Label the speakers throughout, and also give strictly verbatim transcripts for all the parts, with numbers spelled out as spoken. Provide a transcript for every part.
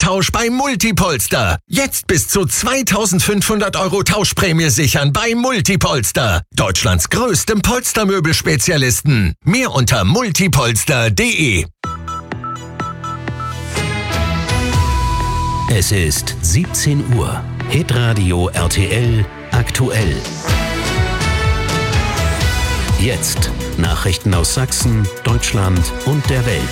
Speaker 1: Tausch bei Multipolster. Jetzt bis zu zweitausendfünfhundert Euro Tauschprämie sichern bei Multipolster. Deutschlands größtem Polstermöbelspezialisten. Mehr unter multipolster punkt de.
Speaker 2: Es ist siebzehn Uhr. Hitradio R T L aktuell. Jetzt Nachrichten aus Sachsen, Deutschland und der Welt.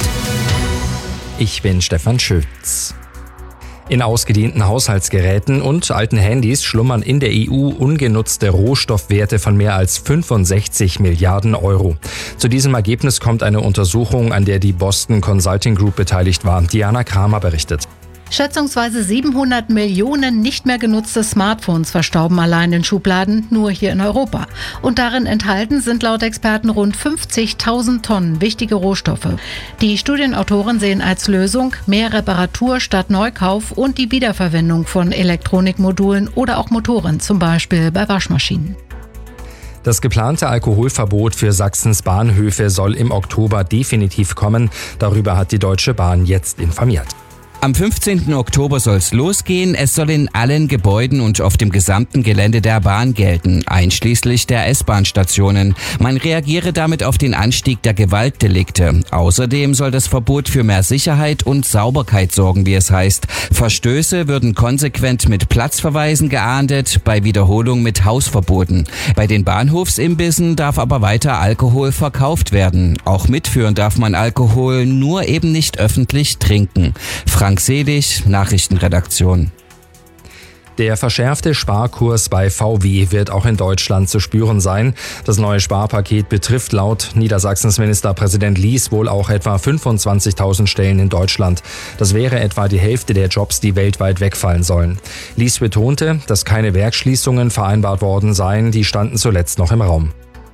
Speaker 3: Ich bin Stefan Schütz. In ausgedienten Haushaltsgeräten und alten Handys schlummern in der E U ungenutzte Rohstoffwerte von mehr als fünfundsechzig Milliarden Euro. Zu diesem Ergebnis kommt eine Untersuchung, an der die Boston Consulting Group beteiligt war. Diana Kramer berichtet.
Speaker 4: Schätzungsweise siebenhundert Millionen nicht mehr genutzte Smartphones verstauben allein in Schubladen, nur hier in Europa. Und darin enthalten sind laut Experten rund fünfzigtausend Tonnen wichtige Rohstoffe. Die Studienautoren sehen als Lösung mehr Reparatur statt Neukauf und die Wiederverwendung von Elektronikmodulen oder auch Motoren, zum Beispiel bei Waschmaschinen.
Speaker 3: Das geplante Alkoholverbot für Sachsens Bahnhöfe soll im Oktober definitiv kommen. Darüber hat die Deutsche Bahn jetzt informiert.
Speaker 5: Am fünfzehnten Oktober soll es losgehen. Es soll in allen Gebäuden und auf dem gesamten Gelände der Bahn gelten, einschließlich der S-Bahn-Stationen. Man reagiere damit auf den Anstieg der Gewaltdelikte. Außerdem soll das Verbot für mehr Sicherheit und Sauberkeit sorgen, wie es heißt. Verstöße würden konsequent mit Platzverweisen geahndet, bei Wiederholung mit Hausverboten. Bei den Bahnhofsimbissen darf aber weiter Alkohol verkauft werden. Auch mitführen darf man Alkohol, nur eben nicht öffentlich trinken. Frank Selig, Nachrichtenredaktion.
Speaker 3: Der verschärfte Sparkurs bei V W wird auch in Deutschland zu spüren sein. Das neue Sparpaket betrifft laut Niedersachsens Ministerpräsident Lies wohl auch etwa fünfundzwanzigtausend Stellen in Deutschland. Das wäre etwa die Hälfte der Jobs, die weltweit wegfallen sollen. Lies betonte, dass keine Werksschließungen vereinbart worden seien, die standen zuletzt noch im Raum.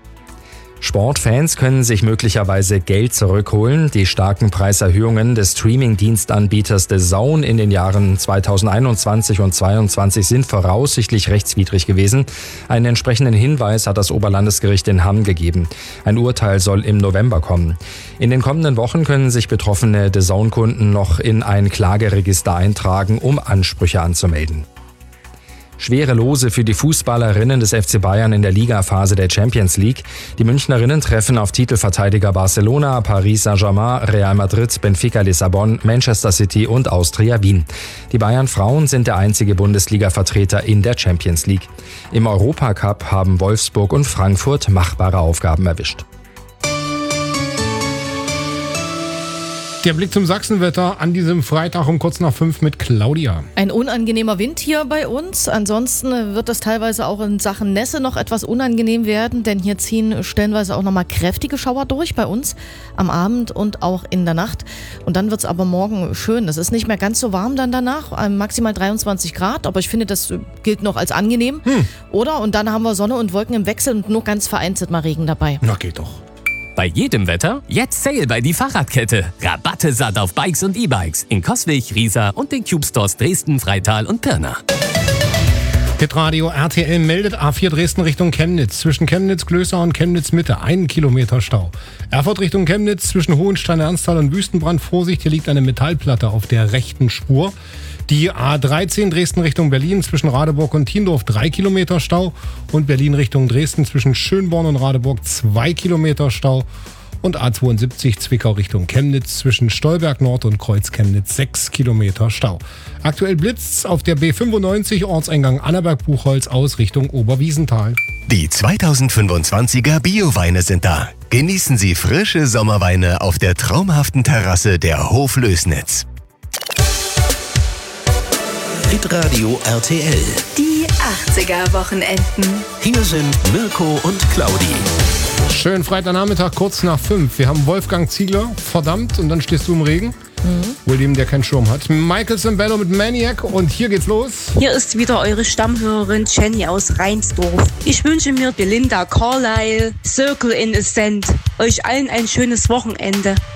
Speaker 3: Sportfans können sich möglicherweise Geld zurückholen. Die starken Preiserhöhungen des Streaming-Dienstanbieters The Zone in den Jahren zweitausendeinundzwanzig und zweitausendzweiundzwanzig sind voraussichtlich rechtswidrig gewesen. Einen entsprechenden Hinweis hat das Oberlandesgericht in Hamm gegeben. Ein Urteil soll im November kommen. In den kommenden Wochen können sich betroffene The Zone-Kunden noch in ein Klageregister eintragen, um Ansprüche anzumelden. Schwere Lose für die Fußballerinnen des F C Bayern in der Ligaphase der Champions League. Die Münchnerinnen treffen auf Titelverteidiger Barcelona, Paris Saint-Germain, Real Madrid, Benfica Lissabon, Manchester City und Austria Wien. Die Bayern-Frauen sind der einzige Bundesliga-Vertreter in der Champions League. Im Europacup haben Wolfsburg und Frankfurt machbare Aufgaben erwischt.
Speaker 6: Der Blick zum Sachsenwetter an diesem Freitag um kurz nach fünf mit Claudia.
Speaker 7: Ein unangenehmer Wind hier bei uns. Ansonsten wird es teilweise auch in Sachen Nässe noch etwas unangenehm werden, denn hier ziehen stellenweise auch nochmal kräftige Schauer durch bei uns am Abend und auch in der Nacht. Und dann wird es aber morgen schön. Es ist nicht mehr ganz so warm dann danach, maximal dreiundzwanzig Grad, aber ich finde, das gilt noch als angenehm. Hm. Oder? Und dann haben wir Sonne und Wolken im Wechsel und nur ganz vereinzelt mal Regen dabei.
Speaker 6: Na, geht doch.
Speaker 8: Bei jedem Wetter jetzt Sale bei die Fahrradkette. Rabatte satt auf Bikes und E-Bikes in Coswig, Riesa und den Cube Stores Dresden, Freital und Pirna.
Speaker 6: Hitradio R T L meldet A vier Dresden Richtung Chemnitz. Zwischen Chemnitz-Glößau und Chemnitz-Mitte einen Kilometer Stau. Erfurt Richtung Chemnitz zwischen Hohenstein-Ernsthal und Wüstenbrand. Vorsicht, hier liegt eine Metallplatte auf der rechten Spur. Die A dreizehn Dresden Richtung Berlin zwischen Radeburg und Thiendorf drei Kilometer Stau. Und Berlin Richtung Dresden zwischen Schönborn und Radeburg zwei Kilometer Stau. Und A zweiundsiebzig Zwickau Richtung Chemnitz zwischen Stolberg Nord und Kreuz Chemnitz sechs Kilometer Stau. Aktuell blitzt's auf der B fünfundneunzig Ortseingang Annaberg-Buchholz aus Richtung Oberwiesenthal.
Speaker 1: Die zweitausendfünfundzwanziger Bio-Weine sind da. Genießen Sie frische Sommerweine auf der traumhaften Terrasse der Hof Lößnitz.
Speaker 2: Hitradio R T L.
Speaker 9: Die achtziger-Wochenenden.
Speaker 2: Hier sind Mirko und Claudi.
Speaker 6: Schönen Freitagnachmittag, kurz nach fünf. Wir haben Wolfgang Ziegler, verdammt, und dann stehst du im Regen. Mhm. Wohl dem, der keinen Schirm hat. Michael Sembello mit Maniac und hier geht's los.
Speaker 10: Hier ist wieder eure Stammhörerin Jenny aus Reinsdorf. Ich wünsche mir Belinda Carlisle, Circle in a Sand. Euch allen ein schönes Wochenende.